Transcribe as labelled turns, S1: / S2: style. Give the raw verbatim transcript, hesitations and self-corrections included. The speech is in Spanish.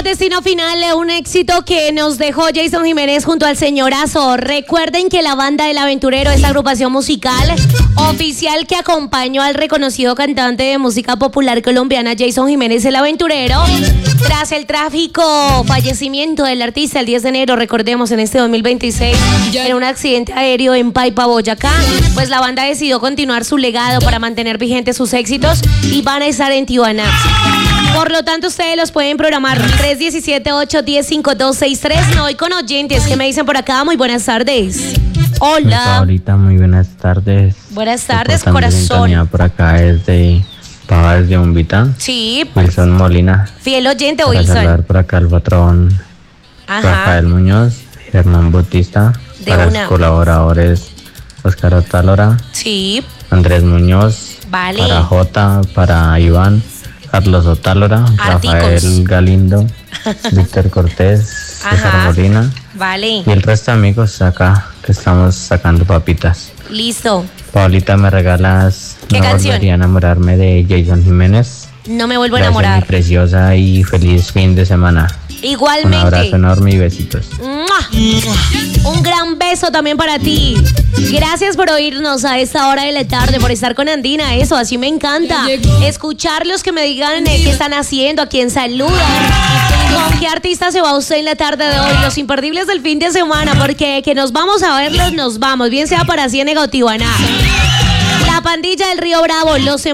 S1: Destino Final, un éxito que nos dejó Jason Jiménez junto al señorazo. Recuerden que la banda del Aventurero es la agrupación musical oficial que acompañó al reconocido cantante de música popular colombiana Jason Jiménez el Aventurero. Tras el trágico fallecimiento del artista el diez de enero, recordemos, en este dos mil veintiséis, en un accidente aéreo en Paipa, Boyacá, pues la banda decidió continuar su legado para mantener vigentes sus éxitos y van a estar en Tijuana. Por lo tanto, ustedes los pueden programar tres uno siete, ocho uno cero, cinco dos seis tres. Me voy con oyentes que me dicen por acá. Muy buenas tardes. Hola.
S2: Ahorita, muy buenas tardes.
S1: Buenas tardes,
S2: corazón. Por acá es de Pava, desde Umbita.
S1: Sí.
S2: Wilson Molina.
S1: Fiel oyente,
S2: Para
S1: Wilson.
S2: saludar por acá al patrón
S1: Ajá.
S2: Rafael Muñoz, Germán Bautista.
S1: De
S2: para
S1: una.
S2: los colaboradores Oscar Otálora,
S1: Sí.
S2: Andrés Muñoz.
S1: Vale.
S2: Para Jota, para Iván, Carlos Otálora,
S1: Articos.
S2: Rafael Galindo, Víctor Cortés, César
S1: Ajá.
S2: Molina
S1: Vale.
S2: y el resto de amigos acá que estamos sacando papitas.
S1: Listo.
S2: Paulita, ¿me regalas
S1: ¿Qué
S2: No
S1: canción?
S2: volvería a enamorarme de Jason Jiménez?
S1: No me vuelvo a
S2: Gracias, mi
S1: enamorar.
S2: preciosa, y feliz fin de semana. Un
S1: Igualmente.
S2: abrazo enorme y besitos.
S1: ¡Mua! Un gran beso también para ti. Gracias por oírnos a esta hora de la tarde, por estar con Andina. Eso, así me encanta. Escucharlos, que me digan eh, qué están haciendo, a quién saludan. ¿Con qué artista se va usted en la tarde de hoy? Los imperdibles del fin de semana, porque que nos vamos a verlos, nos vamos. Bien sea para Ciénega o Tijuana. La pandilla del Río Bravo, los